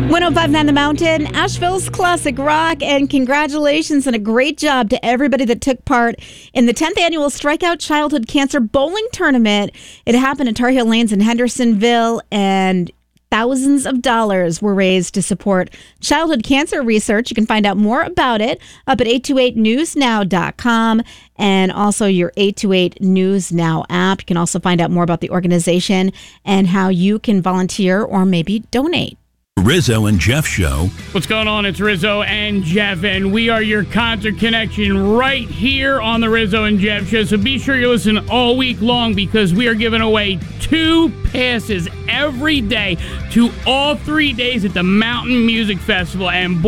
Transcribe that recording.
105.9 The Mountain, Asheville's classic rock, and congratulations and a great job to everybody that took part in the 10th annual Strikeout Childhood Cancer Bowling Tournament. It happened at Tar Heel Lanes in Hendersonville, and thousands of dollars were raised to support childhood cancer research. You can find out more about it up at 828newsnow.com and also your 828 News Now app. You can also find out more about the organization and how you can volunteer or maybe donate. Rizzo and Jeff Show. What's going on? It's Rizzo and Jeff, and we are your concert connection right here on the Rizzo and Jeff Show. So be sure you listen all week long because we are giving away 2 passes every day to all 3 days at the Mountain Music Festival. And boy,